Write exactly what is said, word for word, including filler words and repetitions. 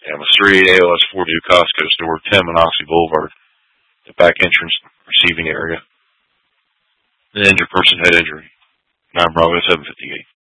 Yeah, it was three A L S forty-two Costco store, ten Monoxy Boulevard, the back entrance receiving area. The injured person had injury. nine Bravo seven fifty-eight.